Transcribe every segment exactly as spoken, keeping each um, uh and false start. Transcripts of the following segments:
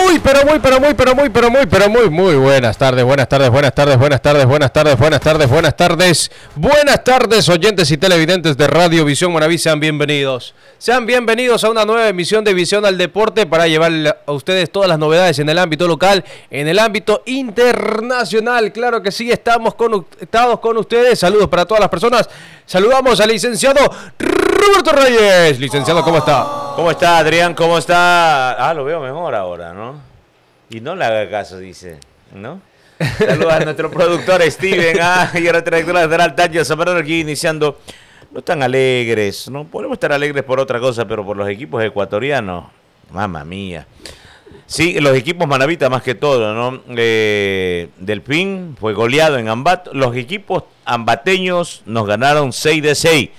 Muy, pero muy, pero muy, pero muy, pero muy, pero muy, muy buenas tardes, buenas tardes, buenas tardes, buenas tardes, buenas tardes, buenas tardes, buenas tardes, buenas tardes, oyentes y televidentes de Radio Visión Manaví, sean bienvenidos. Sean bienvenidos a una nueva emisión de Visión al Deporte para llevar a ustedes todas las novedades en el ámbito local, en el ámbito internacional. Claro que sí, estamos conectados con ustedes. Saludos para todas las personas. Saludamos al licenciado Roberto Reyes. Licenciado, ¿cómo está? ¿Cómo está, Adrián? ¿Cómo está? Ah, lo veo mejor ahora, ¿no? Y no le haga caso, dice, ¿no? Saludos a nuestro productor Steven, ah, y a nuestra directora general Tania Zamorano, aquí iniciando. No tan alegres, no podemos estar alegres por otra cosa, pero por los equipos ecuatorianos, mamma mía. Sí, los equipos manavitas más que todo, ¿no? Eh, Delfín fue goleado en Ambato. Los equipos ambateños nos ganaron seis de seis.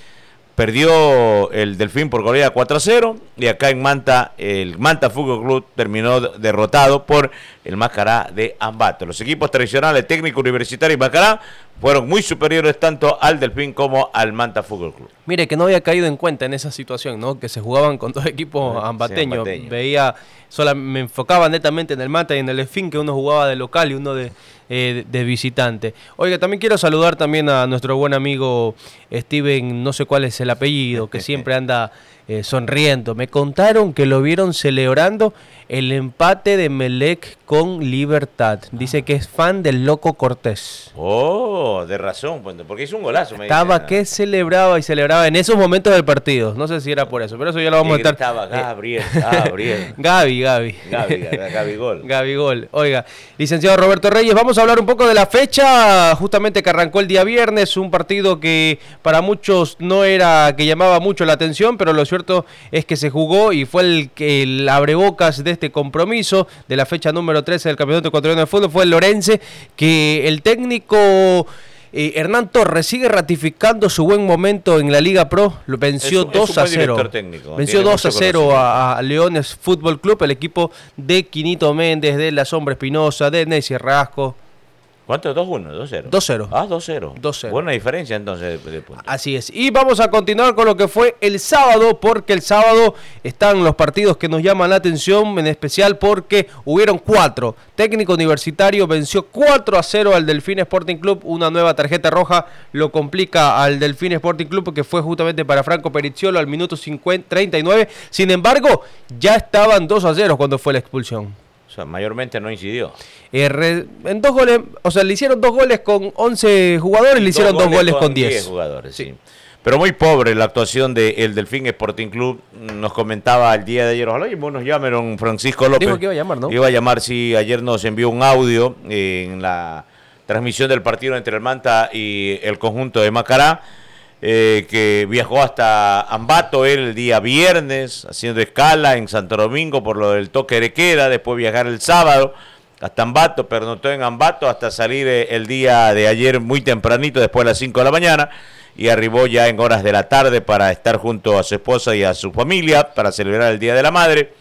Perdió el Delfín por goleada cuatro a cero y acá en Manta, el Manta Fútbol Club terminó derrotado por el Macará de Ambato. Los equipos tradicionales, Técnico Universitario y Macará, fueron muy superiores tanto al Delfín como al Manta Fútbol Club. Mire, que no había caído en cuenta en esa situación, ¿no? Que se jugaban con dos equipos sí, ambateños. ambateños. Veía, sola, me enfocaba netamente en el Manta y en el Delfín, que uno jugaba de local y uno de, eh, de visitante. Oiga, también quiero saludar también a nuestro buen amigo Steven, no sé cuál es el apellido, que siempre anda eh, sonriendo. Me contaron que lo vieron celebrando el empate de Melec con Libertad. Dice que es fan del Loco Cortés. Oh, de razón, porque hizo un golazo. Me Estaba dice, que celebraba y celebraba en esos momentos del partido. No sé si era por eso, pero eso ya lo vamos a estar. Estaba Gabriel, Gabriel. Gaby, Gaby. Gaby, Gaby Gol. Gaby Gol. Oiga, licenciado Roberto Reyes, vamos a hablar un poco de la fecha, justamente que arrancó el día viernes, un partido que para muchos no era, que llamaba mucho la atención, pero lo cierto es que se jugó y fue el, el abrebocas de este compromiso de la fecha número trece del Campeonato Ecuatoriano de Fútbol, fue el Lorense, que el técnico eh, Hernán Torres sigue ratificando su buen momento en la Liga Pro, lo venció es, dos a cero, técnico, venció dos a cero a, a Leones Fútbol Club, el equipo de Quinito Méndez, de La Sombra Espinosa, de Nessi Rasco. ¿Cuánto? dos uno, dos cero. dos cero. Ah, dos cero. dos cero. Buena diferencia entonces de, de puntos. Así es. Y vamos a continuar con lo que fue el sábado, porque el sábado están los partidos que nos llaman la atención, en especial porque hubieron cuatro. Técnico Universitario venció cuatro a cero al Delfín Sporting Club. Una nueva tarjeta roja lo complica al Delfín Sporting Club, porque fue justamente para Franco Perizziolo al minuto cincuenta, treinta y nueve. Sin embargo, ya estaban dos a cero cuando fue la expulsión. O sea, mayormente no incidió. Eh, re, en dos goles, o sea, le hicieron dos goles con once jugadores, le hicieron dos goles, dos goles con, con diez jugadores, sí. sí. Pero muy pobre la actuación del de Delfín Sporting Club. Nos comentaba el día de ayer, ojalá nos llamaron Francisco López. Dijo que iba a llamar, ¿no? Iba a llamar, sí, ayer nos envió un audio eh, en la transmisión del partido entre el Manta y el conjunto de Macará. Eh, que viajó hasta Ambato él el día viernes, haciendo escala en Santo Domingo por lo del toque de queda, después viajar el sábado hasta Ambato, pernoctó en Ambato hasta salir el día de ayer muy tempranito, después de las cinco de la mañana, y arribó ya en horas de la tarde para estar junto a su esposa y a su familia, para celebrar el Día de la Madre,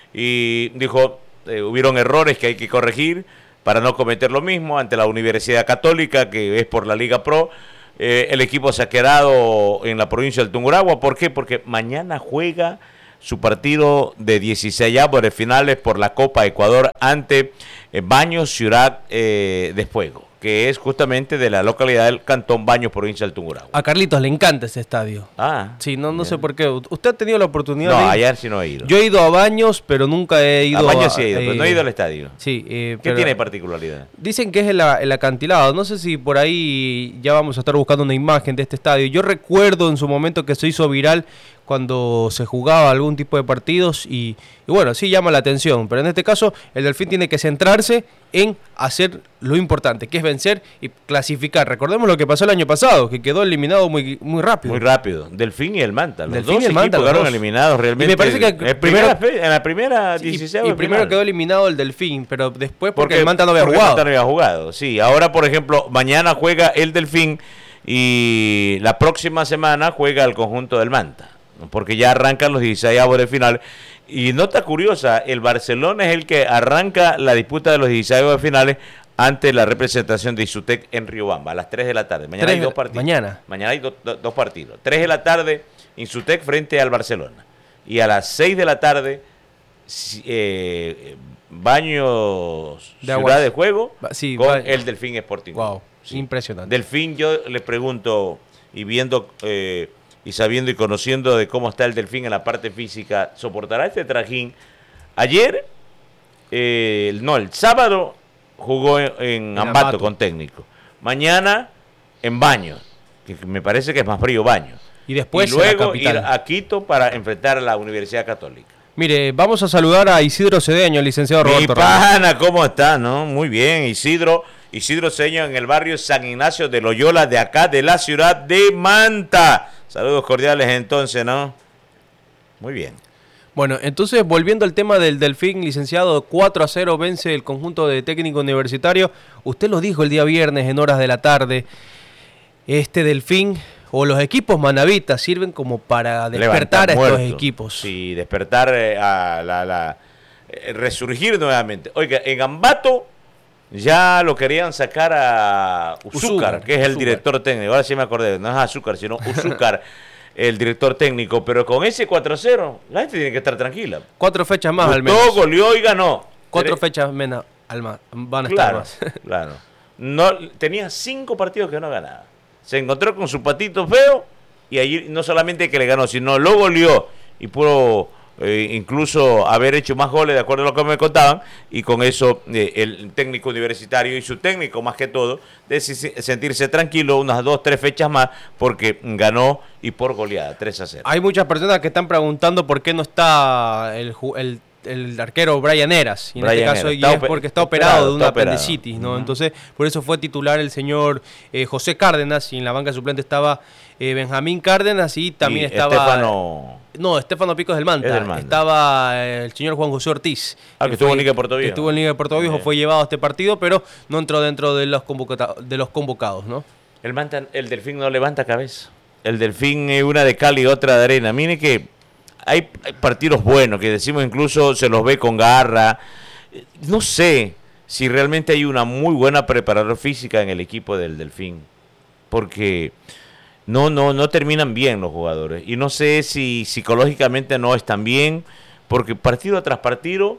y dijo, eh, hubieron errores que hay que corregir para no cometer lo mismo ante la Universidad Católica, que es por la Liga Pro. Eh, el equipo se ha quedado en la provincia del Tungurahua. ¿Por qué? Porque mañana juega su partido de dieciseisavos de finales por la Copa Ecuador ante eh, Baños Ciudad eh, de Fuego, que es justamente de la localidad del Cantón Baños, provincia del Tungurahua. A Carlitos le encanta ese estadio. Ah. Sí, no, no sé por qué. ¿Usted ha tenido la oportunidad no, de ir? No, ayer sí no he ido. Yo he ido a Baños, pero nunca he ido a... A Baños sí he ido, eh, pero no he ido al estadio. Sí. Eh, ¿Qué pero tiene de particularidad? Dicen que es el, el acantilado. No sé si por ahí ya vamos a estar buscando una imagen de este estadio. Yo recuerdo en su momento que se hizo viral cuando se jugaba algún tipo de partidos y, y bueno, sí llama la atención, pero en este caso el Delfín tiene que centrarse en hacer lo importante, que es vencer y clasificar. Recordemos lo que pasó el año pasado, que quedó eliminado muy muy rápido. Muy rápido, Delfín y el Manta, los Delfín dos y el Manta, equipos quedaron dos. eliminados realmente. Y me parece que el primero, primera, en la primera sí, dieciséis y, y primero quedó eliminado el Delfín, pero después porque, porque el Manta no había jugado. El Manta no había jugado, sí. Ahora, por ejemplo, mañana juega el Delfín y la próxima semana juega el conjunto del Manta, porque ya arrancan los dieciseisavos de final. Y nota curiosa, el Barcelona es el que arranca la disputa de los dieciseisavos de finales ante la representación de Isutec en Riobamba a las tres de la tarde. Mañana hay dos partidos. Mañana. Mañana hay do, do, dos partidos. tres de la tarde, Isutec frente al Barcelona. Y a las seis de la tarde, eh, Baños De Ciudad Aguas. de Juego Sí, con va- el Delfín Sporting. Wow, Sí. impresionante. Delfín, yo le pregunto, y viendo eh, y sabiendo y conociendo de cómo está el Delfín en la parte física, ¿soportará este trajín? Ayer, eh, no, el sábado jugó en, en Ambato, Ambato. con técnico. Mañana en Baños, que me parece que es más frío Baños. Y después y en la luego ir capital. a Quito para enfrentar a la Universidad Católica. Mire, vamos a saludar a Isidro Cedeño, el licenciado Mi Roberto Reyes. pana, ¿cómo está? ¿No? Muy bien, Isidro. Isidro Cedeño en el barrio San Ignacio de Loyola, de acá, de la ciudad de Manta. Saludos cordiales entonces, ¿no? Muy bien. Bueno, entonces volviendo al tema del Delfín, licenciado, cuatro a cero vence el conjunto de técnico universitario. Usted lo dijo el día viernes en horas de la tarde. Este Delfín o los equipos manavitas sirven como para despertar Levantar a estos muertos. equipos. Sí, despertar eh, a la, la eh, resurgir nuevamente. Oiga, en Ambato ya lo querían sacar a Uzúcar, Uzúcar, que es el Uzúcar. director técnico. Ahora sí me acordé, no es Azúcar, sino Uzúcar, el director técnico. Pero con ese cuatro a cero, la gente tiene que estar tranquila. Cuatro fechas más al Gustó, menos. goleó y ganó. Cuatro Tere- fechas menos al más. Van a estar Claro, más. claro. No, tenía cinco partidos que no ganaba. Se encontró con su patito feo y allí no solamente que le ganó, sino lo goleó y pudo eh, incluso haber hecho más goles de acuerdo a lo que me contaban, y con eso eh, el técnico universitario y su técnico más que todo de si- sentirse tranquilo unas dos, tres fechas más porque ganó y por goleada, tres a cero. Hay muchas personas que están preguntando por qué no está el, ju- el, el arquero Brian Eras. Y en Brian este caso Eras. y Está es ope- porque está operado, operado de una está operado. apendicitis, ¿no? Ujú. Entonces, por eso fue titular el señor eh, José Cárdenas, y en la banca suplente estaba eh, Benjamín Cárdenas y también Y estaba... Estefano, No, Estefano Picos del Manta. Es del Manta. Estaba eh, el señor Juan José Ortiz. Ah, que estuvo en Liga de Puerto que Viejo. Estuvo en Liga de Puerto Viejo, Bien. fue llevado a este partido, pero no entró dentro de los, convocata- de los convocados, ¿no? el, Manta- el Delfín no levanta cabeza. El Delfín es una de cal y otra de arena. Mire que hay, hay partidos buenos, que decimos incluso se los ve con garra. No sé si realmente hay una muy buena preparadora física en el equipo del Delfín, porque no, no, no terminan bien los jugadores. Y no sé si psicológicamente no están bien, porque partido tras partido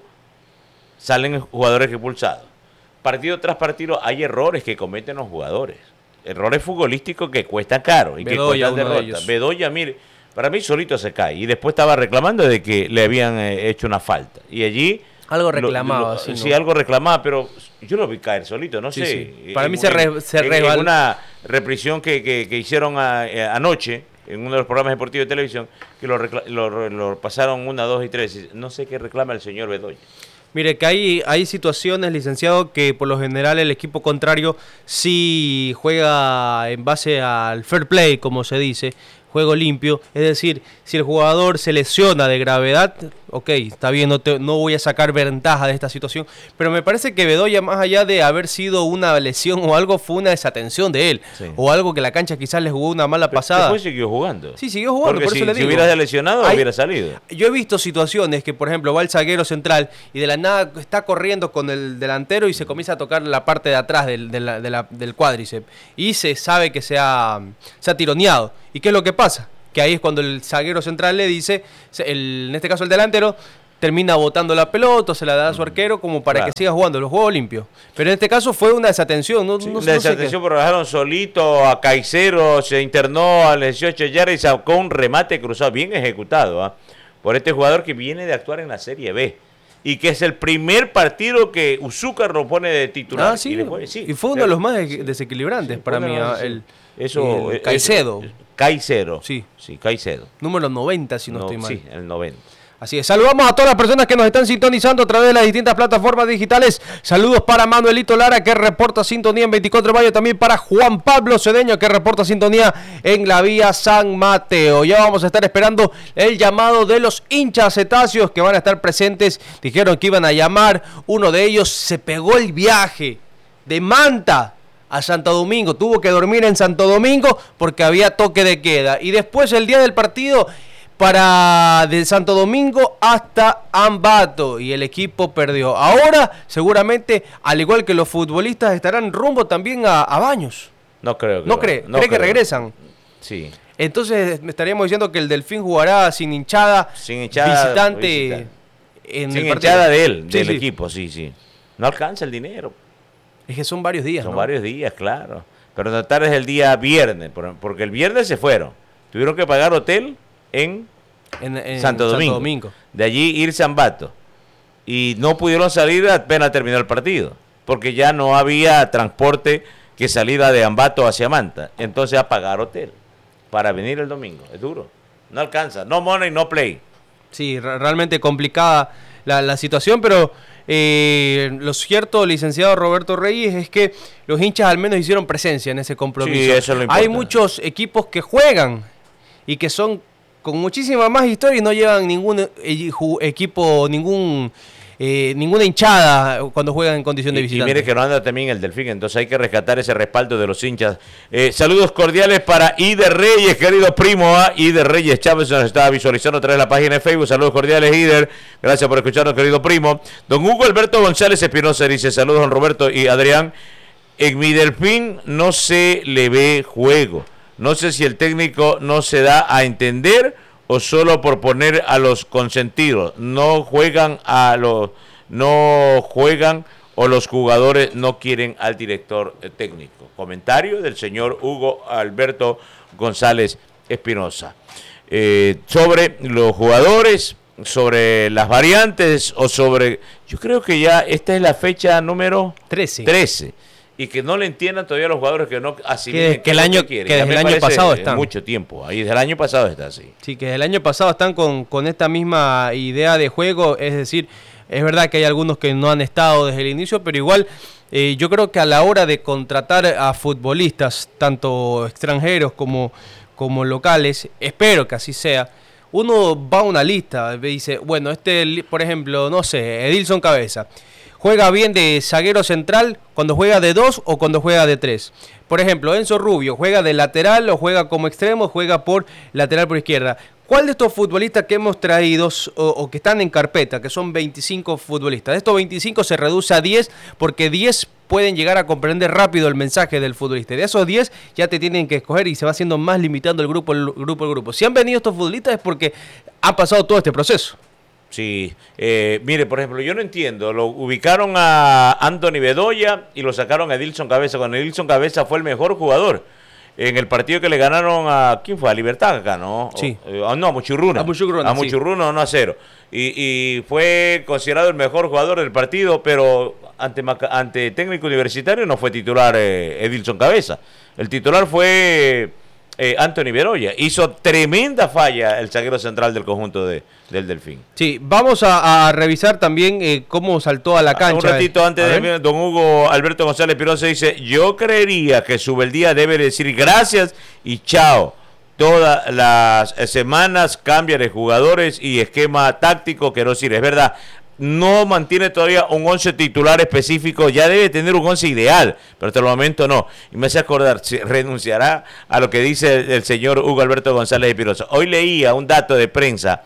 salen jugadores expulsados. Partido tras partido hay errores que cometen los jugadores. Errores futbolísticos que cuestan caro y Bedoya, que uno cuestan de derrotas. ellos. Bedoya, mire, para mí solito se cae. Y después estaba reclamando de que le habían eh, hecho una falta. Y allí... Algo lo- reclamaba, lo- sí, ¿no? sí, algo reclamaba, pero yo lo vi caer solito, no Sí, sé. sí. Para En- mí se re- en- se en- resbal- en una reprisión que, que, que hicieron a- eh, anoche en uno de los programas deportivos de televisión, que lo, recla- lo, lo pasaron una, dos y tres. No sé qué reclama el señor Bedoya. Mire, que hay, hay situaciones, licenciado, que por lo general el equipo contrario sí juega en base al fair play, como se dice, juego limpio. Es decir, si el jugador se lesiona de gravedad, ok, está bien, no, te- no voy a sacar ventaja de esta situación. Pero me parece que Bedoya, más allá de haber sido una lesión o algo, fue una desatención de él. Sí. O algo que la cancha quizás le jugó una mala pasada. Después siguió jugando. Sí, siguió jugando, Porque por si, eso le si digo. hubiera lesionado, Hay- hubiera salido. Yo he visto situaciones que, por ejemplo, va el zaguero central y de la nada está corriendo con el delantero y se comienza a tocar la parte de atrás del, de la- de la- del cuádriceps. Y se sabe que se ha, se ha tironeado. ¿Y qué es lo que pasa? Que ahí es cuando el zaguero central le dice, se- el- en este caso el delantero, termina botando la pelota, se la da a su arquero como para Claro. que siga jugando los juegos limpios. Pero en este caso fue una desatención. No, Sí, no- una no sé desatención, pero dejaron solito a Caicedo, se internó a las dieciocho yardas y sacó un remate cruzado, bien ejecutado, ¿ah? Por este jugador que viene de actuar en la Serie B. Y que es el primer partido que Uzúcar lo pone de titular. Ah, sí. Y, le fue, sí. Y fue uno de los más de- desequilibrantes Sí, para fue mí. uno de ah, los- El, Eso, el eh, Caicedo. eh, Caicedo. Sí. Sí, Caicedo. Número noventa, si no, No, estoy mal. Sí, el noventa. Así es, saludamos a todas las personas que nos están sintonizando a través de las distintas plataformas digitales. Saludos para Manuelito Lara, que reporta sintonía en veinticuatro de mayo. También para Juan Pablo Cedeño, que reporta sintonía en la vía San Mateo. Ya vamos a estar esperando el llamado de los hinchas cetáceos que van a estar presentes. Dijeron que iban a llamar. Uno de ellos se pegó el viaje de Manta a Santo Domingo. Tuvo que dormir en Santo Domingo porque había toque de queda. Y después, el día del partido, para de Santo Domingo hasta Ambato, y el equipo perdió. Ahora seguramente, al igual que los futbolistas, estarán rumbo también a, a Baños. No creo que ¿No va- cree? no ¿Cree que creo. regresan? Sí. Entonces estaríamos diciendo que el Delfín jugará sin hinchada, Sin hinchada, visitante visitante. en Sin el partido. hinchada de él, Sí, del sí. equipo, sí, sí. No alcanza el dinero. Es que son varios días, Son ¿no? varios días, claro. Pero tratar es el día viernes, por- porque el viernes se fueron. Tuvieron que pagar hotel en, En, en Santo Domingo. Domingo. De allí irse a Ambato. Y no pudieron salir apenas terminó el partido, porque ya no había transporte que saliera de Ambato hacia Manta. Entonces a pagar hotel para venir el domingo. Es duro. No alcanza. No money, no play. Sí, re- realmente complicada la, la situación, pero eh, lo cierto, licenciado Roberto Reyes, es que los hinchas al menos hicieron presencia en ese compromiso. Sí, eso es lo Hay importante. muchos equipos que juegan y que son con muchísima más historia y no llevan ningún eh, ju- equipo, ningún eh, ninguna hinchada cuando juegan en condición de Y, y visitante. mire que no anda también el Delfín, entonces hay que rescatar ese respaldo de los hinchas. Eh, saludos cordiales para Ider Reyes, querido primo a Ider Reyes Chávez, nos está visualizando a través de la página de Facebook. Saludos cordiales, Ider, gracias por escucharnos, querido primo. Don Hugo Alberto González Espinosa dice, saludos don Roberto y Adrián. En mi Delfín no se le ve juego. No sé si el técnico no se da a entender o solo por poner a los consentidos. No juegan a los, no juegan o los jugadores no quieren al director técnico. Comentario del señor Hugo Alberto González Espinosa. Eh, sobre los jugadores, sobre las variantes o sobre... Yo creo que ya esta es la fecha número trece. trece. Y que no le entiendan todavía a los jugadores que no asimilen Que- que qué el es lo año- quieren. que Ya desde me el año parece pasado están. mucho tiempo. Ahí desde el año pasado está así. Sí, que el año pasado están con, con esta misma idea de juego, es decir, es verdad que hay algunos que no han estado desde el inicio, pero igual eh, yo creo que a la hora de contratar a futbolistas, tanto extranjeros como, como locales, espero que así sea, uno va a una lista, dice, bueno, este, li- por ejemplo, no sé, Edilson Cabeza, juega bien de zaguero central cuando juega de dos o cuando juega de tres. Por ejemplo, Enzo Rubio juega de lateral o juega como extremo, juega por lateral por izquierda. ¿Cuál de estos futbolistas que hemos traído o, o que están en carpeta, que son veinticinco futbolistas, de estos veinticinco se reduce a diez porque diez pueden llegar a comprender rápido el mensaje del futbolista? De esos diez ya te tienen que escoger y se va haciendo más limitando el grupo, el grupo, el grupo. Si han venido estos futbolistas es porque ha pasado todo este proceso. Sí, eh, mire, por ejemplo, yo no entiendo, lo ubicaron a Anthony Bedoya y lo sacaron a Edilson Cabeza, cuando Edilson Cabeza fue el mejor jugador en el partido que le ganaron a, ¿quién fue? A Libertad acá, ¿no? Sí. O, eh, no, a Muchurruna. A Muchurruna, A sí. Muchurruna uno a cero. Y, y fue considerado el mejor jugador del partido, pero ante, Maca- ante técnico universitario no fue titular eh, Edilson Cabeza. El titular fue eh, Anthony Bedoya. Hizo tremenda falla el zaguero central del conjunto de, del Delfín. Sí, vamos a, a revisar también eh, cómo saltó a la cancha. Un ratito antes A de ver. don Hugo Alberto González Pirosa dice, yo creería que Subeldía debe decir gracias y chao. Todas las semanas cambia de jugadores y esquema táctico que no sirve. Es verdad, no mantiene todavía un once titular específico, ya debe tener un once ideal, pero hasta el momento no. Y me hace acordar, si renunciará a lo que dice el, el señor Hugo Alberto González Pirosa. Hoy leía un dato de prensa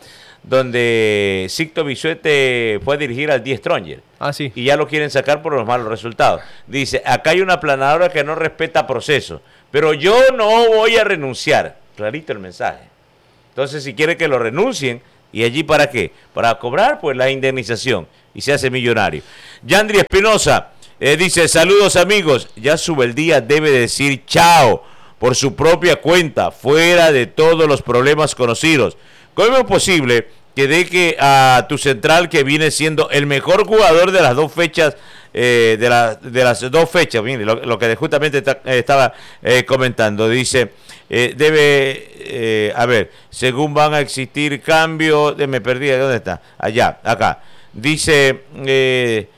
donde Sixto Bisuete fue a dirigir al Die Stronger. Ah, sí. Y ya lo quieren sacar por los malos resultados. Dice, acá hay una planadora que no respeta procesos, pero yo no voy a renunciar. Clarito el mensaje. Entonces, si quiere que lo renuncien, ¿y allí para qué? Para cobrar pues la indemnización y se hace millonario. Yandri Espinosa eh, dice, saludos amigos, ya Subeldía debe decir chao por su propia cuenta, fuera de todos los problemas conocidos. ¿Cómo es posible que deje a tu central, que viene siendo el mejor jugador de las dos fechas, eh, de, la, de las dos fechas, mire, lo, lo que justamente ta, eh, estaba eh, comentando, dice, eh, debe, eh, a ver, según van a existir cambios, de, me perdí, ¿dónde está? Allá, acá, dice, eh,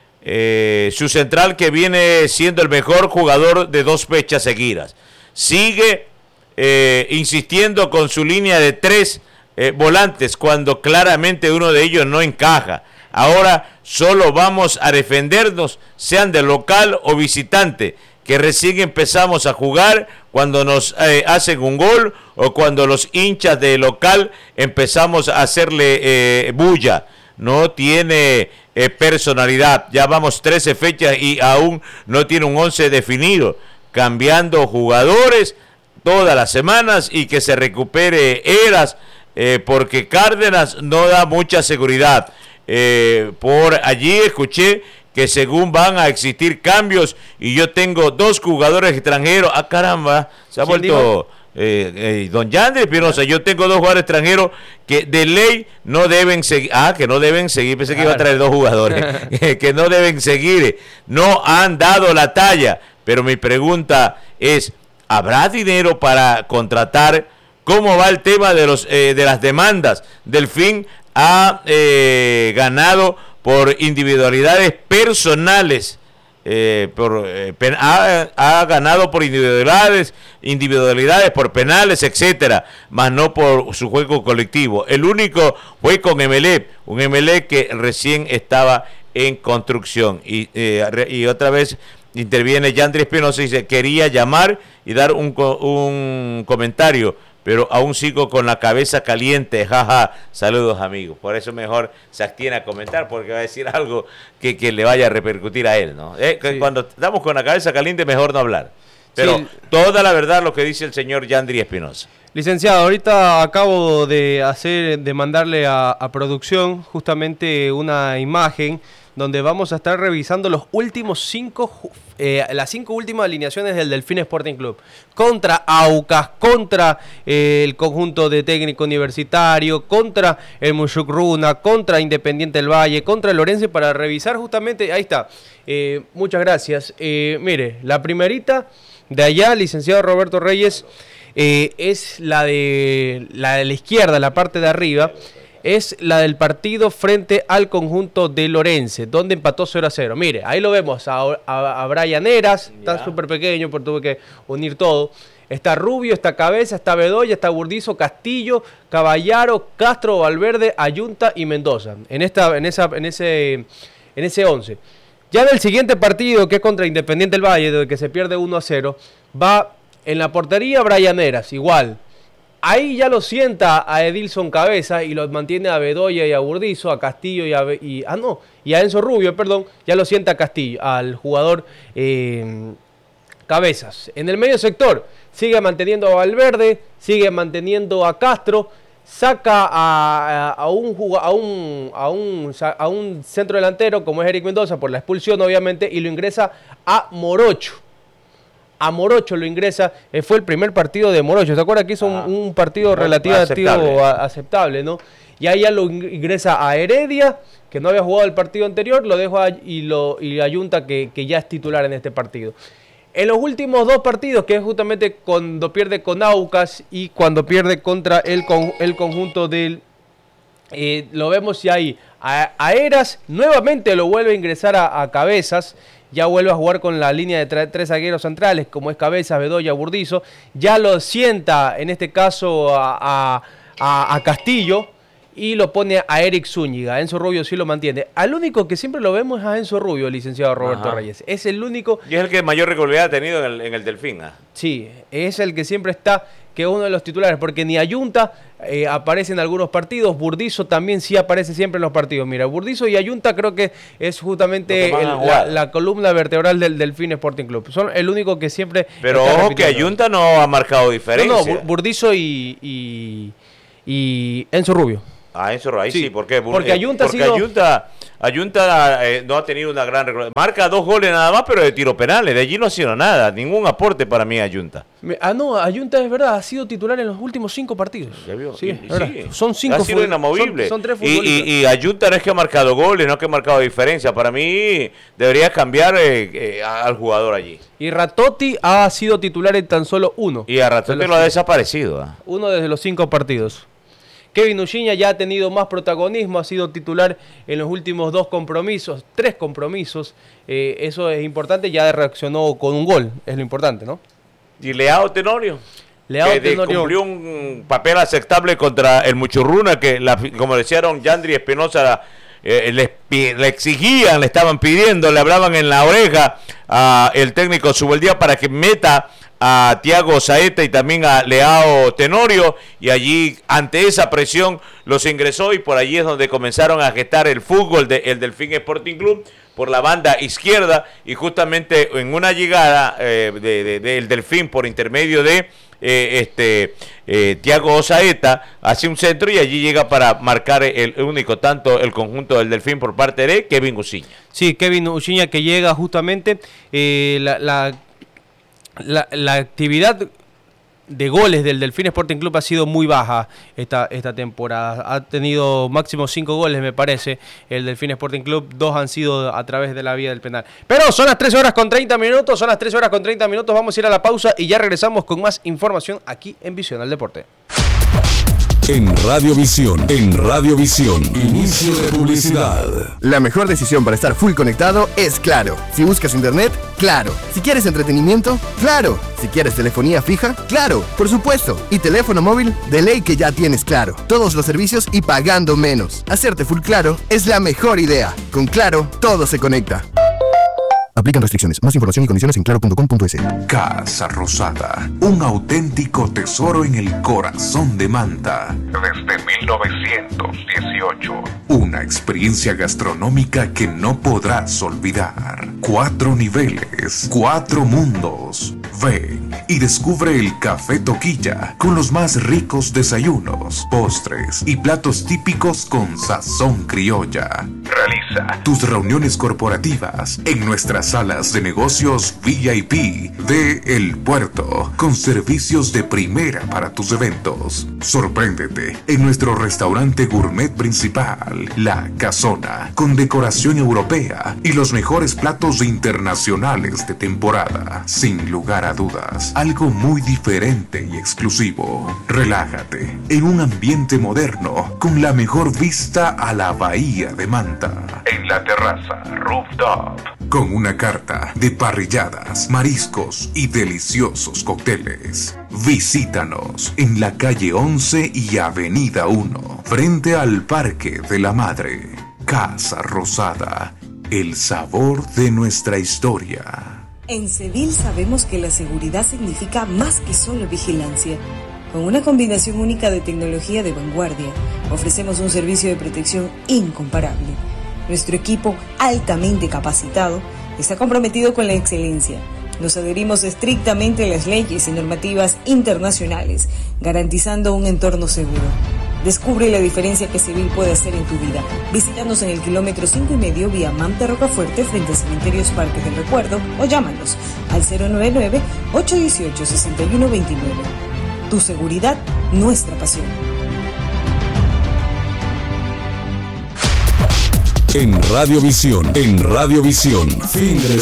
eh, su central que viene siendo el mejor jugador de dos fechas seguidas, sigue eh, insistiendo con su línea de tres Eh, volantes cuando claramente uno de ellos no encaja. Ahora solo vamos a defendernos, sean de local o visitante, que recién empezamos a jugar cuando nos eh, hacen un gol o cuando los hinchas de local empezamos a hacerle eh, bulla. No tiene eh, personalidad. Ya vamos trece fechas y aún no tiene un once definido, cambiando jugadores todas las semanas y que se recupere Eras. Eh, porque Cárdenas no da mucha seguridad. Eh, por allí escuché que según van a existir cambios y yo tengo dos jugadores extranjeros. Ah, caramba, se ha vuelto eh, eh, don Yandri Espinosa. Yo tengo dos jugadores extranjeros que de ley no deben seguir. Ah, que no deben seguir. Pensé que iba a traer dos jugadores. Que no deben seguir. No han dado la talla. Pero mi pregunta es, ¿habrá dinero para contratar? ¿Cómo va el tema de, los, eh, de las demandas? Delfín ha eh, ganado por individualidades personales, eh, por, eh, pen, ha, ha ganado por individualidades, individualidades por penales, etcétera, más no por su juego colectivo. El único fue con Emelec, un Emelec que recién estaba en construcción. Y, eh, y otra vez interviene Yandri Espinosa y dice, quería llamar y dar un, un comentario, pero aún sigo con la cabeza caliente, jaja, saludos amigos. Por eso mejor se abstiene a comentar, porque va a decir algo que, que le vaya a repercutir a él, ¿no? Eh, sí. Cuando estamos con la cabeza caliente, mejor no hablar. Pero sí, toda la verdad lo que dice el señor Yandri Espinosa. Licenciado, ahorita acabo de hacer, de mandarle a, a producción justamente una imagen donde vamos a estar revisando los últimos cinco, eh, las cinco últimas alineaciones del Delfín Sporting Club. Contra Aucas, contra eh, el conjunto de técnico universitario, contra el Mushuk-Runa, contra Independiente del Valle, contra el Lorense, para revisar justamente, ahí está. Eh, muchas gracias. Eh, mire, la primerita de allá, licenciado Roberto Reyes, eh, es la de, la de la izquierda, la parte de arriba. Es la del partido frente al conjunto de Lorense, donde empató cero a cero. Mire, ahí lo vemos a, a, a Brian Heras, está súper pequeño, pero tuve que unir todo. Está Rubio, está Cabeza, está Bedoya, está Burdizo, Castillo, Caballaro, Castro, Valverde, Ayunta y Mendoza. En, esta, en, esa, en ese en ese once. Ya del siguiente partido, que es contra Independiente del Valle, donde que se pierde uno a cero, va en la portería Brian Heras, igual. Ahí ya lo sienta a Edilson Cabeza y lo mantiene a Bedoya y a Burdizo, a Castillo y a, y, ah, no, y a Enzo Rubio, perdón, ya lo sienta a Castillo, al jugador eh, Cabezas. En el medio sector sigue manteniendo a Valverde, sigue manteniendo a Castro, saca a, a, a, un, a, un, a, un, a un centro delantero como es Eric Mendoza por la expulsión obviamente y lo ingresa a Morocho. A Morocho lo ingresa, eh, fue el primer partido de Morocho, ¿se acuerda que hizo ah, un, un partido relativamente aceptable. aceptable, ¿no? Y ahí ya lo ingresa a Heredia, que no había jugado el partido anterior, lo dejo a, y lo y Ayunta que, que ya es titular en este partido. En los últimos dos partidos, que es justamente cuando pierde con Aucas y cuando pierde contra el, con, el conjunto del... Eh, lo vemos ya ahí, a, a Heras nuevamente lo vuelve a ingresar a, a Cabezas, ya vuelve a jugar con la línea de tre tres zagueros centrales, como es Cabezas, Bedoya, Burdizo, ya lo sienta, en este caso, a, a, a Castillo, y lo pone a Eric Zúñiga. Enzo Rubio sí lo mantiene. Al único que siempre lo vemos es a Enzo Rubio, licenciado Roberto Ajá. Reyes. Es el único... Y es el que mayor regularidad ha tenido en el, en el Delfín. ¿eh? Sí, es el que siempre está, que es uno de los titulares, porque ni Ayunta eh, aparece en algunos partidos, Burdizo también sí aparece siempre en los partidos. Mira, Burdizo y Ayunta creo que es justamente el, la, la columna vertebral del Delfín Sporting Club. Son el único que siempre... Pero ojo que Ayunta no ha marcado diferencia. No, no, Burdizo y, y, y Enzo Rubio. Ah, Enzo, ahí sí, sí ¿por qué? Porque Ayunta, porque sido... Ayunta, Ayunta eh, no ha tenido una gran regularidad. Marca dos goles nada más, pero de tiro penales. De allí no ha sido nada. Ningún aporte para mí Ayunta. Ah, no, Ayunta es verdad, ha sido titular en los últimos cinco partidos. ¿Ya vio? Sí, y, sí. Son cinco. Ha sido inamovible. Son, son tres futbolistas. Y, y, y Ayunta no es que ha marcado goles, no es que ha marcado diferencia. Para mí debería cambiar eh, eh, al jugador allí. Y Ratotti ha sido titular en tan solo uno. Y a Ratotti lo ha desaparecido. ¿eh? Uno desde los cinco partidos. Kevin Uchiña ya ha tenido más protagonismo, ha sido titular en los últimos dos compromisos, tres compromisos. Eh, eso es importante, ya reaccionó con un gol, es lo importante, ¿no? Y Leao Tenorio. Leao que Tenorio cumplió un papel aceptable contra el Muchurruna, que la, como decían Yandri Espinosa, eh, le, le exigían, le estaban pidiendo, le hablaban en la oreja al técnico Subeldía para que meta a Thiago Saeta y también a Leao Tenorio, y allí ante esa presión los ingresó, y por allí es donde comenzaron a gestar el fútbol del de, Delfín Sporting Club por la banda izquierda, y justamente en una llegada eh, del de, de Delfín por intermedio de eh, este eh, Thiago Osaeta hace un centro y allí llega para marcar el, el único tanto el conjunto del Delfín por parte de Kevin Uciña. Sí, Kevin Uciña que llega justamente eh, la, la, la, la actividad de goles del Delfín Sporting Club ha sido muy baja esta, esta temporada. Ha tenido máximo cinco goles, me parece, el Delfín Sporting Club. Dos han sido a través de la vía del penal. Pero son las tres horas con treinta minutos, son las tres horas con treinta minutos. Vamos a ir a la pausa y ya regresamos con más información aquí en Visión al Deporte. En Radiovisión, en Radiovisión, inicio de publicidad. La mejor decisión para estar full conectado es Claro. Si buscas internet, Claro. Si quieres entretenimiento, Claro. Si quieres telefonía fija, Claro, por supuesto. Y teléfono móvil, de ley que ya tienes Claro. Todos los servicios y pagando menos. Hacerte full Claro es la mejor idea. Con Claro, todo se conecta. Aplican restricciones. Más información y condiciones en claro punto com punto es. Casa Rosada, un auténtico tesoro en el corazón de Manta. Desde mil novecientos dieciocho. Una experiencia gastronómica que no podrás olvidar. Cuatro niveles, cuatro mundos. Ven y descubre el Café Toquilla con los más ricos desayunos, postres y platos típicos con sazón criolla. Realiza tus reuniones corporativas en nuestras salas de negocios V I P de El Puerto, con servicios de primera para tus eventos. Sorpréndete en nuestro restaurante gourmet principal, La Casona, con decoración europea y los mejores platos internacionales de temporada. Sin lugar a dudas, algo muy diferente y exclusivo. Relájate en un ambiente moderno con la mejor vista a la bahía de Manta. En la terraza Rooftop, con una carta de parrilladas, mariscos y deliciosos cócteles. Visítanos en la calle once y avenida uno, frente al Parque de la Madre. Casa Rosada, el sabor de nuestra historia. En Cedil sabemos que la seguridad significa más que solo vigilancia. Con una combinación única de tecnología de vanguardia, ofrecemos un servicio de protección incomparable. Nuestro equipo, altamente capacitado, está comprometido con la excelencia. Nos adherimos estrictamente a las leyes y normativas internacionales, garantizando un entorno seguro. Descubre la diferencia que Cedil puede hacer en tu vida. Visítanos en el kilómetro cinco y medio vía Manta Rocafuerte frente a Cementerios Parques del Recuerdo o llámanos al cero nueve nueve, ocho uno ocho, seis uno dos nueve. Tu seguridad, nuestra pasión. En Radiovisión, en Radiovisión, fin de